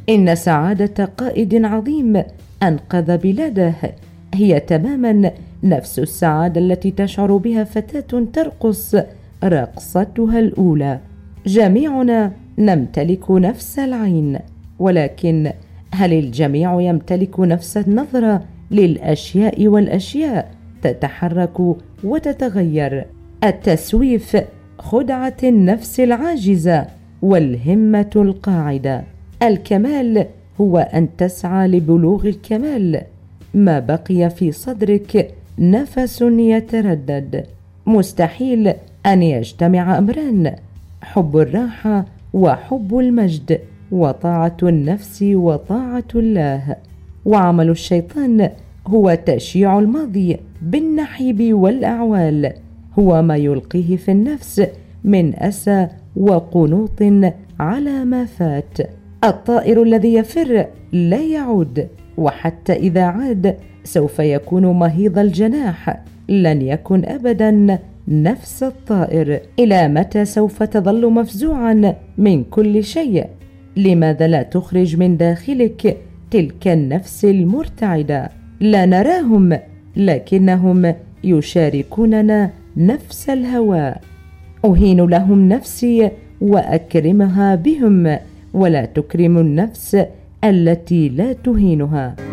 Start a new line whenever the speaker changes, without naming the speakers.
إن سعادة قائد عظيم أنقذ بلاده هي تماما نفس السعادة التي تشعر بها فتاة ترقص رقصتها الأولى. جميعنا نمتلك نفس العين، ولكن هل الجميع يمتلك نفس النظرة للأشياء؟ والأشياء تتحرك وتتغير. التسويف خدعة النفس العاجزة والهمة القاعدة. الكمال هو أن تسعى لبلوغ الكمال. ما بقي في صدرك نفس يتردد. مستحيل أن يجتمع أمران: حب الراحة وحب المجد، وطاعة النفس وطاعة الله. وعمل الشيطان هو تشييع الماضي بالنحيب والأعوال، هو ما يلقيه في النفس من أسى وقنوط على ما فات. الطائر الذي يفر لا يعود، وحتى إذا عاد سوف يكون مهيض الجناح، لن يكن أبدا نفس الطائر. إلى متى سوف تظل مفزوعا من كل شيء؟ لماذا لا تخرج من داخلك تلك النفس المرتعدة؟ لا نراهم، لكنهم يشاركوننا نفس الهواء. أهين لهم نفسي وأكرمها بهم، ولا تكرم النفس التي لا تهينها.